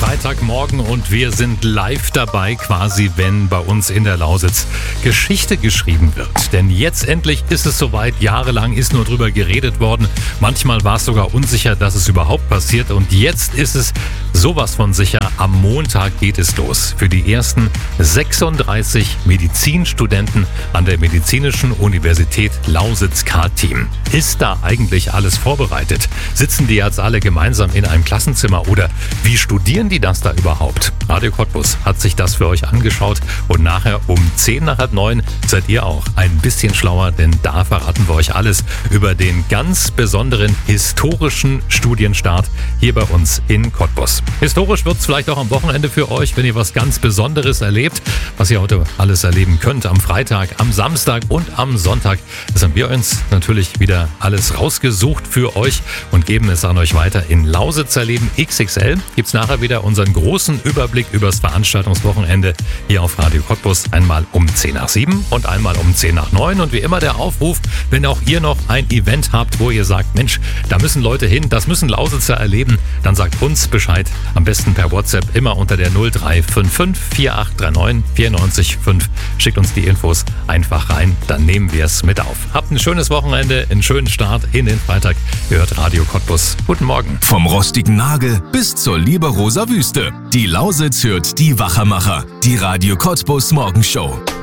Freitagmorgen und wir sind live dabei, quasi wenn bei uns in der Lausitz Geschichte geschrieben wird. Denn jetzt endlich ist es soweit, jahrelang ist nur drüber geredet worden. Manchmal war es sogar unsicher, dass es überhaupt passiert und jetzt ist es sowas von sicher. Am Montag geht es los für die ersten 36 Medizinstudenten an der Medizinischen Universität Lausitz-Karting. Ist da eigentlich alles vorbereitet? Sitzen die jetzt alle gemeinsam in einem Klassenzimmer oder wie studieren die das da überhaupt? Radio Cottbus hat sich das für euch angeschaut und nachher um 9:10 seid ihr auch ein bisschen schlauer, denn da verraten wir euch alles über den ganz besonderen historischen Studienstart hier bei uns in Cottbus. Historisch wird es vielleicht auch am Wochenende für euch, wenn ihr was ganz Besonderes erlebt, was ihr heute alles erleben könnt am Freitag, am Samstag und am Sonntag. Das haben wir uns natürlich wieder alles rausgesucht für euch und geben es an euch weiter. In Lausitz erleben XXL gibt es nachher wieder unseren großen Überblick übers Veranstaltungswochenende hier auf Radio Cottbus. Einmal um 7:10 und einmal um 9:10 und wie immer der Aufruf, wenn auch ihr noch ein Event habt, wo ihr sagt, Mensch, da müssen Leute hin, das müssen Lausitzer erleben, dann sagt uns Bescheid. Am besten per WhatsApp immer unter der 0355 4839 94 5. Schickt uns die Infos einfach rein, dann nehmen wir es mit auf. Habt ein schönes Wochenende, einen schönen Start in den Freitag. Ihr hört Radio Cottbus. Guten Morgen. Vom rostigen Nagel bis zur Lieberoser Wüste. Die Lausitz hört die Wachermacher. Die Radio Cottbus Morgenshow.